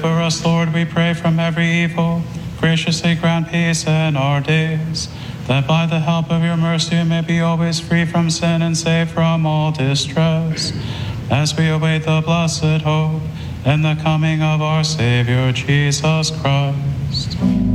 For us, Lord, we pray from every evil. Graciously grant peace in our days, that by the help of your mercy we may be always free from sin and safe from all distress, as we await the blessed hope and the coming of our Savior, Jesus Christ.